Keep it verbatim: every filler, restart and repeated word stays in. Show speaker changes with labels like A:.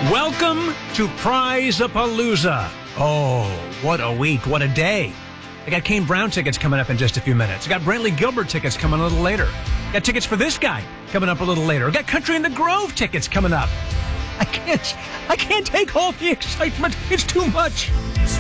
A: Welcome to Prize-a-Palooza. Oh, what a week, what a day. I got Kane Brown tickets coming up in just a few minutes. I got Brantley Gilbert tickets coming a little later. Got tickets for this guy coming up a little later. I got Country in the Grove tickets coming up. I can't, I can't take all the excitement. It's too much.